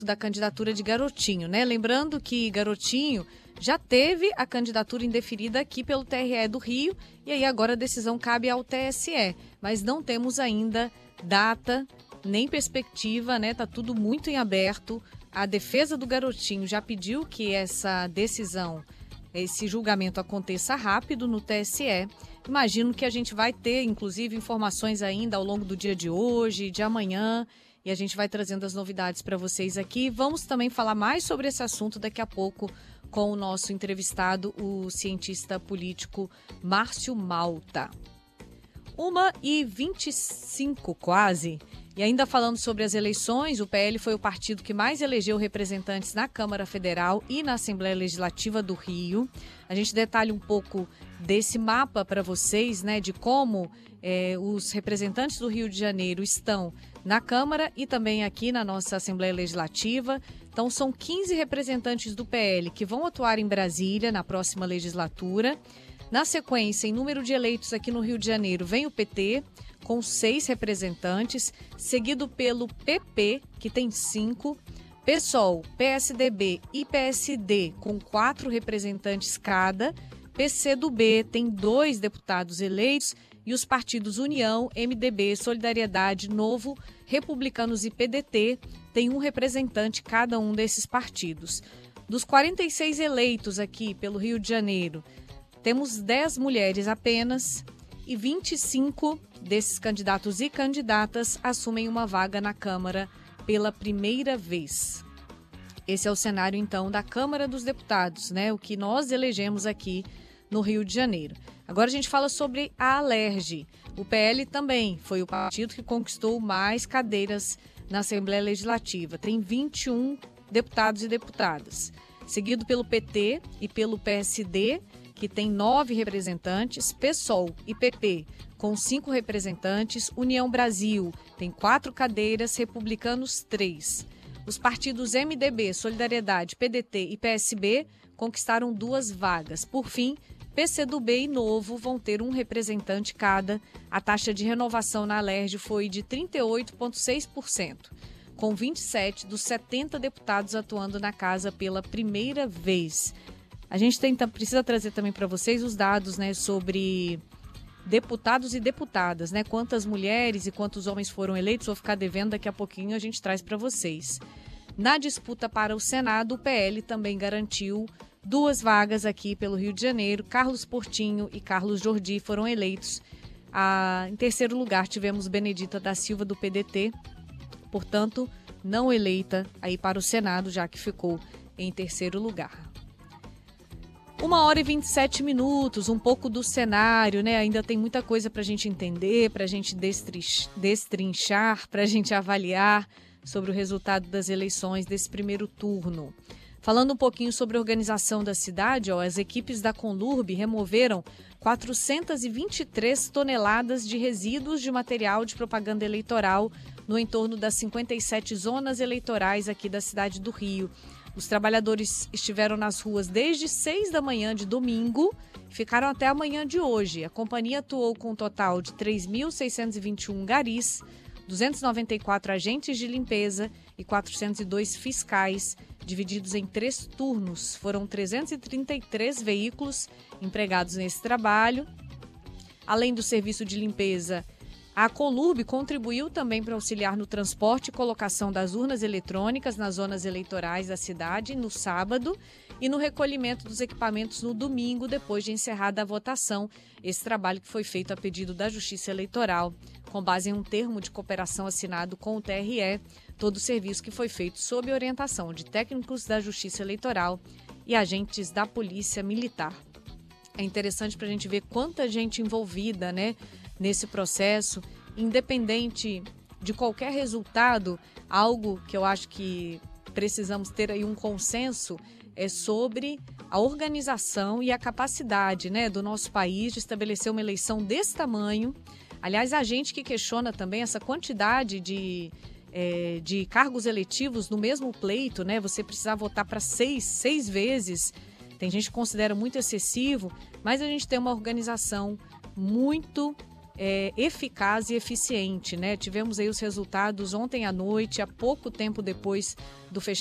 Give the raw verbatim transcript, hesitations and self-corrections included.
da candidatura de Garotinho, né? Lembrando que Garotinho já teve a candidatura indeferida aqui pelo T R E do Rio e aí agora a decisão cabe ao T S E, mas não temos ainda data nem perspectiva, né? Tá tudo muito em aberto. A defesa do Garotinho já pediu que essa decisão, esse julgamento aconteça rápido no T S E. Imagino que a gente vai ter, inclusive, informações ainda ao longo do dia de hoje, de amanhã, e a gente vai trazendo as novidades para vocês aqui. Vamos também falar mais sobre esse assunto daqui a pouco com o nosso entrevistado, o cientista político Márcio Malta. uma e vinte e cinco quase. E ainda falando sobre as eleições, o P L foi o partido que mais elegeu representantes na Câmara Federal e na Assembleia Legislativa do Rio. A gente detalha um pouco desse mapa para vocês, né, de como eh, os representantes do Rio de Janeiro estão na Câmara e também aqui na nossa Assembleia Legislativa. Então, são quinze representantes do P L que vão atuar em Brasília na próxima legislatura. Na sequência, em número de eleitos aqui no Rio de Janeiro, vem o P T, com seis representantes, seguido pelo P P, que tem cinco, PSOL, P S D B e P S D, com quatro representantes cada, P C do B tem dois deputados eleitos e os partidos União, M D B, Solidariedade, Novo, Republicanos e P D T têm um representante cada um desses partidos. Dos quarenta e seis eleitos aqui pelo Rio de Janeiro, temos dez mulheres apenas e vinte e cinco desses candidatos e candidatas assumem uma vaga na Câmara pela primeira vez. Esse é o cenário, então, da Câmara dos Deputados, né? O que nós elegemos aqui no Rio de Janeiro. Agora a gente fala sobre a Alerj. O P L também foi o partido que conquistou mais cadeiras na Assembleia Legislativa. Tem vinte e um deputados e deputadas. Seguido pelo P T e pelo P S D, que tem nove representantes, PSOL e P P com cinco representantes, União Brasil tem quatro cadeiras, Republicanos três. Os partidos M D B, Solidariedade, P D T e P S B conquistaram duas vagas. Por fim, P C do B e Novo vão ter um representante cada. A taxa de renovação na Alerj foi de trinta e oito vírgula seis por cento, com vinte e sete dos setenta deputados atuando na casa pela primeira vez. A gente tenta, precisa trazer também para vocês os dados, né, sobre deputados e deputadas, né? Quantas mulheres e quantos homens foram eleitos. Vou ficar devendo, daqui a pouquinho a gente traz para vocês. Na disputa para o Senado, o P L também garantiu duas vagas aqui pelo Rio de Janeiro. Carlos Portinho e Carlos Jordi foram eleitos. Ah, em terceiro lugar, tivemos Benedita da Silva, do P D T, portanto, não eleita aí para o Senado, já que ficou em terceiro lugar. Uma hora e vinte e sete minutos, um pouco do cenário, né? Ainda tem muita coisa para a gente entender, para a gente destrinchar, para a gente avaliar sobre o resultado das eleições desse primeiro turno. Falando um pouquinho sobre a organização da cidade, ó, as equipes da Conlurb removeram quatrocentas e vinte e três toneladas de resíduos de material de propaganda eleitoral no entorno das cinquenta e sete zonas eleitorais aqui da cidade do Rio. Os trabalhadores estiveram nas ruas desde seis da manhã de domingo e ficaram até a manhã de hoje. A companhia atuou com um total de três mil seiscentos e vinte e um garis, duzentos e noventa e quatro agentes de limpeza e quatrocentos e dois fiscais, divididos em três turnos. Foram trezentos e trinta e três veículos empregados nesse trabalho. Além do serviço de limpeza, a Conlurb contribuiu também para auxiliar no transporte e colocação das urnas eletrônicas nas zonas eleitorais da cidade no sábado e no recolhimento dos equipamentos no domingo, depois de encerrada a votação. Esse trabalho que foi feito a pedido da Justiça Eleitoral, com base em um termo de cooperação assinado com o T R E, todo o serviço que foi feito sob orientação de técnicos da Justiça Eleitoral e agentes da Polícia Militar. É interessante para a gente ver quanta gente envolvida, né, nesse processo, independente de qualquer resultado. Algo que eu acho que precisamos ter aí um consenso é sobre a organização e a capacidade, né, do nosso país de estabelecer uma eleição desse tamanho. Aliás, a gente que questiona também essa quantidade de, é, de cargos eletivos no mesmo pleito, né, você precisar votar para seis, seis vezes, tem gente que considera muito excessivo, mas a gente tem uma organização muito é, eficaz e eficiente, né? Tivemos aí os resultados ontem à noite, há pouco tempo depois do fechamento